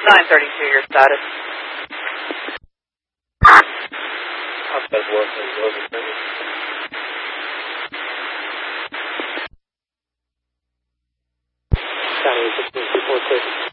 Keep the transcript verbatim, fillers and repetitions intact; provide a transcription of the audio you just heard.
nine thirty-two, your status. Outside work and over service. County sixteen two four six.